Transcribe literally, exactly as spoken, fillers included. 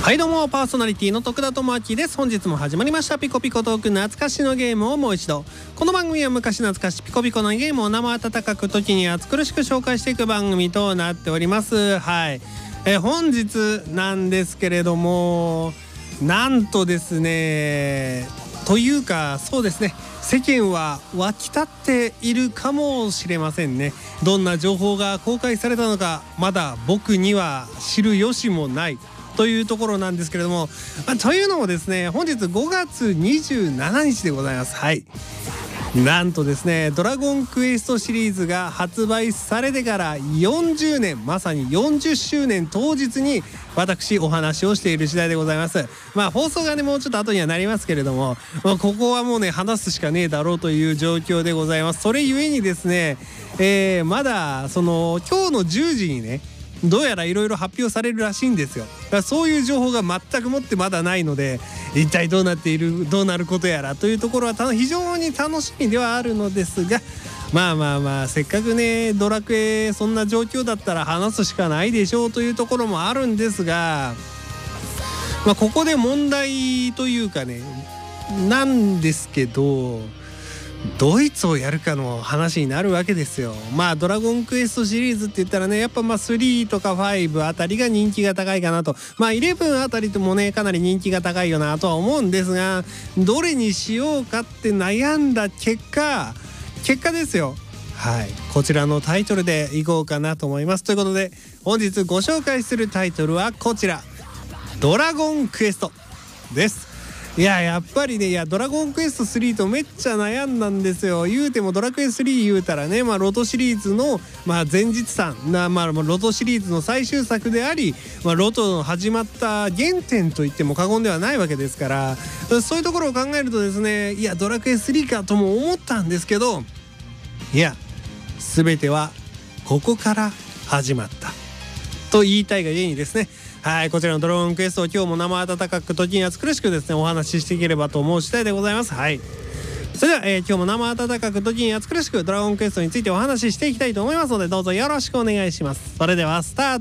はいどうも、パーソナリティの徳田智明です。本日も始まりましたピコピコトーク、懐かしのゲームをもう一度。この番組は昔懐かしピコピコのゲームを生温かく時に暑苦しく紹介していく番組となっております。はい、えー、本日なんですけれども、なんとですね、というかそうですね、世間は沸き立っているかもしれませんね。どんな情報が公開されたのかまだ僕には知る由もないというところなんですけれども、まあ、というのもですね、本日ごがつにじゅうしちにちでございます。はい、なんとですね、ドラゴンクエストシリーズが発売されてからよんじゅうねん、まさによんじゅっしゅうねん当日に私お話をしている次第でございます。まあ放送がねもうちょっと後にはなりますけれども、まあ、ここはもうね話すしかねえだろうという状況でございます。それゆえにですね、えー、まだその今日のじゅうじにねどうやらいろいろ発表されるらしいんですよ。だからそういう情報が全くもってまだないので、一体どうなっているどうなることやらというところは非常に楽しみではあるのですが、まあまあまあせっかくねドラクエそんな状況だったら話すしかないでしょうというところもあるんですが、まあここで問題というかねなんですけど、ドイツをやるかの話になるわけですよ。まあドラゴンクエストシリーズって言ったらね、やっぱまあスリーとかファイブあたりが人気が高いかなと、まあイレブンあたりともねかなり人気が高いよなとは思うんですが、どれにしようかって悩んだ結果結果ですよ。はい、こちらのタイトルでいこうかなと思います。ということで本日ご紹介するタイトルはこちら、ドラゴンクエストです。いややっぱりね、いやドラゴンクエストスリーとめっちゃ悩んだんですよ。言うてもドラクエスリー言うたらね、まあ、ロトシリーズの、まあ、前日さんな、まあ、ロトシリーズの最終作であり、まあ、ロトの始まった原点と言っても過言ではないわけですから、そういうところを考えるとですね、いやドラクエスリーかとも思ったんですけど、いや全てはここから始まったと言いたいがゆえにですね、はい、こちらのドラゴンクエストを今日も生温かく時に暑苦しくですねお話ししていければと思う次第でございます。はい、それでは、えー、今日も生温かく時に暑苦しくドラゴンクエストについてお話ししていきたいと思いますので、どうぞよろしくお願いします。それではスタート。